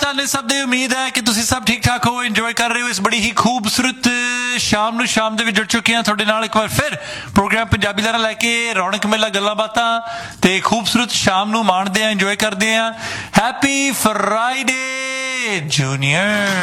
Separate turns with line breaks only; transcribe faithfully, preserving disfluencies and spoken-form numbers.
ਤੁਹਾਨੂੰ ਸਭ ਦੀ ਉਮੀਦ ਹੈ ਕਿ ਤੁਸੀਂ ਸਭ ਠੀਕ ਠਾਕ ਹੋ, ਇੰਜੋਏ ਕਰ ਰਹੇ ਹੋ ਇਸ ਬੜੀ ਹੀ ਖੂਬਸੂਰਤ ਸ਼ਾਮ ਨੂੰ। ਸ਼ਾਮ ਦੇ ਵਿੱਚ ਜੁੜ ਚੁੱਕੇ ਹਾਂ ਤੁਹਾਡੇ ਨਾਲ ਇੱਕ ਵਾਰ ਫਿਰ ਪ੍ਰੋਗਰਾਮ ਪੰਜਾਬੀ ਲਹਿਰਾਂ ਲੈ ਕੇ, ਰੌਣਕ ਮੇਲਾ, ਗੱਲਾਂ ਬਾਤਾਂ ਤੇ ਖੂਬਸੂਰਤ ਸ਼ਾਮ ਨੂੰ ਮਾਣਦੇ ਹਾਂ, ਇੰਜੋਏ ਕਰਦੇ ਹਾਂ। Happy Friday junior.